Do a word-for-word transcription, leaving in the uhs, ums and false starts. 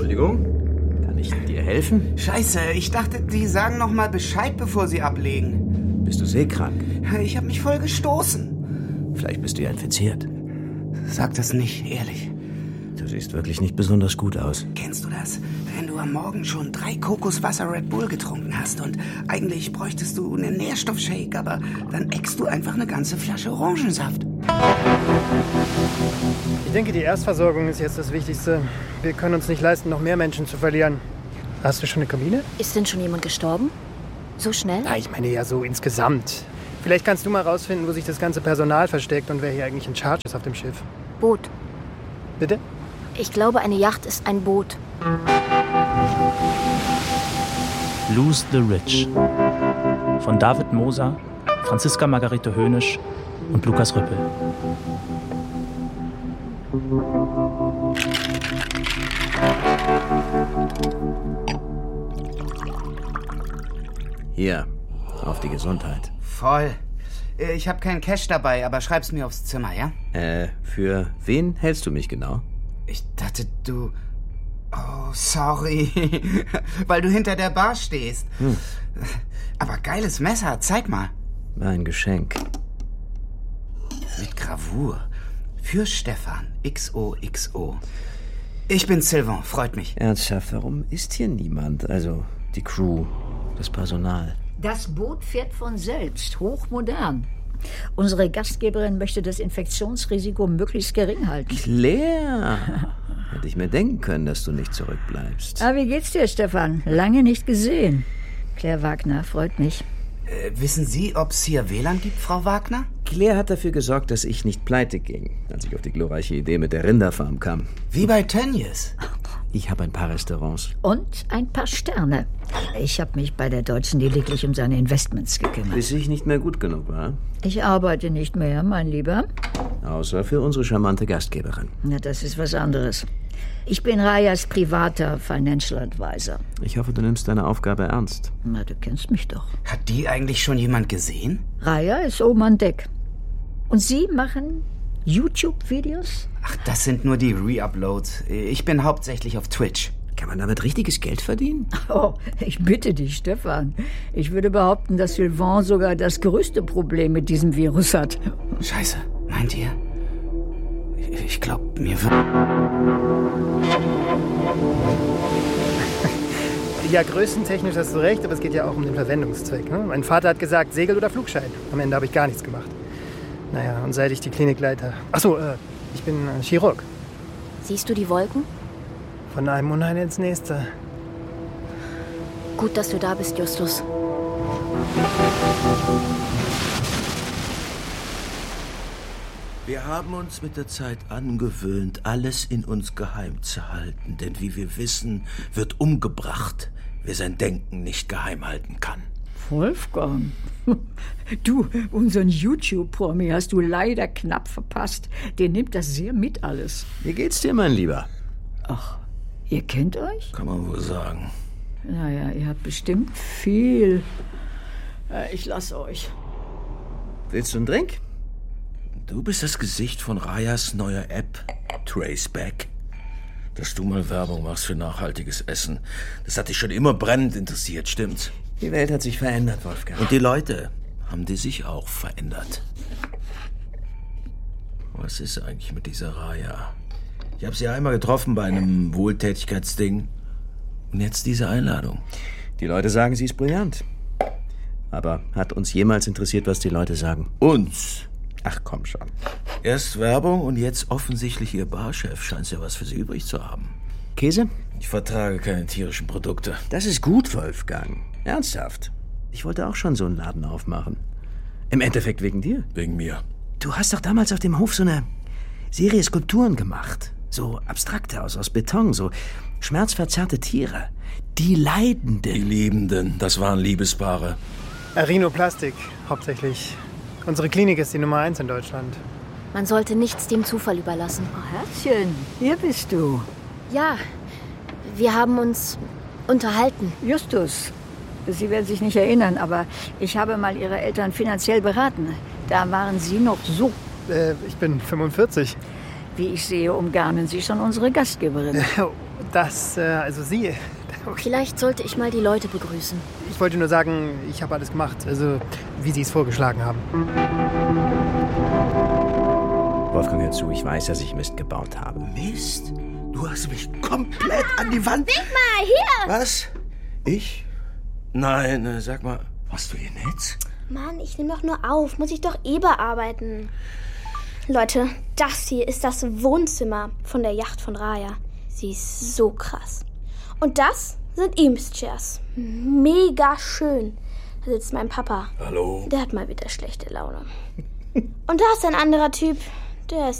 Entschuldigung, kann ich dir helfen? Scheiße, ich dachte, die sagen noch mal Bescheid, bevor sie ablegen. Bist du seekrank? Ich habe mich voll gestoßen. Vielleicht bist du ja infiziert. Sag das nicht, ehrlich. Du siehst wirklich nicht besonders gut aus. Kennst du das? Wenn du am Morgen schon drei Kokoswasser Red Bull getrunken hast und eigentlich bräuchtest du einen Nährstoffshake, aber dann eckst du einfach eine ganze Flasche Orangensaft. Ich denke, die Erstversorgung ist jetzt das Wichtigste. Wir können uns nicht leisten, noch mehr Menschen zu verlieren. Hast du schon eine Kabine? Ist denn schon jemand gestorben? So schnell? Na, ich meine ja so insgesamt. Vielleicht kannst du mal rausfinden, wo sich das ganze Personal versteckt und wer hier eigentlich in Charge ist auf dem Schiff. Boot. Bitte? Ich glaube, eine Yacht ist ein Boot. Lose the Rich von David Moser, Franziska Margarete Höhnisch und Lukas Rüppel. Hier, auf die Gesundheit. Voll. Ich habe keinen Cash dabei, aber schreib's mir aufs Zimmer, ja? Äh, für wen hältst du mich genau? Ich dachte, du... Oh, sorry. Weil du hinter der Bar stehst. Hm. Aber geiles Messer, zeig mal. Ein Geschenk. Mit Gravur. Für Stefan. X O X O. Ich bin Sylvain, freut mich. Ernsthaft, warum ist hier niemand? Also, die Crew, das Personal. Das Boot fährt von selbst, hochmodern. Unsere Gastgeberin möchte das Infektionsrisiko möglichst gering halten. Claire! Hätte ich mir denken können, dass du nicht zurückbleibst. Ah, wie geht's dir, Stefan? Lange nicht gesehen. Claire Wagner, freut mich. Äh, wissen Sie, ob es hier W L A N gibt, Frau Wagner? Claire hat dafür gesorgt, dass ich nicht pleite ging, als ich auf die glorreiche Idee mit der Rinderfarm kam. Wie bei Tönnies. Ich habe ein paar Restaurants. Und ein paar Sterne. Ich habe mich bei der Deutschen lediglich um seine Investments gekümmert. Bis ich nicht mehr gut genug war? Ich arbeite nicht mehr, mein Lieber. Außer für unsere charmante Gastgeberin. Na, das ist was anderes. Ich bin Rayas privater Financial Advisor. Ich hoffe, du nimmst deine Aufgabe ernst. Na, du kennst mich doch. Hat die eigentlich schon jemand gesehen? Raya ist oben an Deck. Und Sie machen YouTube-Videos? Ach, das sind nur die Re-Uploads. Ich bin hauptsächlich auf Twitch. Kann man damit richtiges Geld verdienen? Oh, ich bitte dich, Stefan. Ich würde behaupten, dass Sylvain sogar das größte Problem mit diesem Virus hat. Scheiße, meint ihr? Ich glaube, mir wird... Ja, größentechnisch hast du recht, aber es geht ja auch um den Verwendungszweck. Ne? Mein Vater hat gesagt, Segel- oder Flugschein. Am Ende habe ich gar nichts gemacht. Naja, und seit ich die Klinik leite... Achso, äh, ich bin äh, Chirurg. Siehst du die Wolken? Von einem Unheil ins nächste. Gut, dass du da bist, Justus. Wir haben uns mit der Zeit angewöhnt, alles in uns geheim zu halten. Denn wie wir wissen, wird umgebracht, wer sein Denken nicht geheim halten kann. Wolfgang, du, unseren YouTube-Promi hast du leider knapp verpasst. Der nimmt das sehr mit alles. Wie geht's dir, mein Lieber? Ach, ihr kennt euch? Kann man wohl sagen. Naja, ihr habt bestimmt viel. Ich lasse euch. Willst du einen Drink? Du bist das Gesicht von Rayas neuer App, Traceback. Dass du mal Werbung machst für nachhaltiges Essen, das hat dich schon immer brennend interessiert, stimmt's? Die Welt hat sich verändert, Wolfgang. Und die Leute, haben die sich auch verändert? Was ist eigentlich mit dieser Raya? Ich habe sie einmal getroffen bei einem Wohltätigkeitsding. Und jetzt diese Einladung. Die Leute sagen, sie ist brillant. Aber hat uns jemals interessiert, was die Leute sagen? Uns? Ach, komm schon. Erst Werbung und jetzt offensichtlich ihr Barchef. Scheint ja was für sie übrig zu haben. Käse? Ich vertrage keine tierischen Produkte. Das ist gut, Wolfgang. Ernsthaft. Ich wollte auch schon so einen Laden aufmachen. Im Endeffekt wegen dir. Wegen mir. Du hast doch damals auf dem Hof so eine Serie Skulpturen gemacht. So abstrakte aus, aus Beton, so schmerzverzerrte Tiere. Die Leidenden. Die Liebenden, das waren Liebespaare. Rhinoplastik, hauptsächlich. Unsere Klinik ist die Nummer eins in Deutschland. Man sollte nichts dem Zufall überlassen. Oh, Herzchen, hier bist du. Ja, wir haben uns unterhalten. Justus, Sie werden sich nicht erinnern, aber ich habe mal Ihre Eltern finanziell beraten. Da waren Sie noch so. Äh, ich bin fünfundvierzig. Wie ich sehe, umgarnen Sie schon unsere Gastgeberin. Das, äh, also Sie. Vielleicht sollte ich mal die Leute begrüßen. Ich wollte nur sagen, ich habe alles gemacht, also wie Sie es vorgeschlagen haben. Wolfgang, hör zu, ich weiß, dass ich Mist gebaut habe. Mist? Du hast mich komplett an die Wand... Wink mal, hier! Was? Ich? Nein, äh, sag mal, hast du ihr Netz? Mann, ich nehme doch nur auf. Muss ich doch eh bearbeiten. Leute, das hier ist das Wohnzimmer von der Yacht von Raya. Sie ist so krass. Und das sind Eames Chairs. Mega schön. Da sitzt mein Papa. Hallo? Der hat mal wieder schlechte Laune. Und da ist ein anderer Typ. Der ist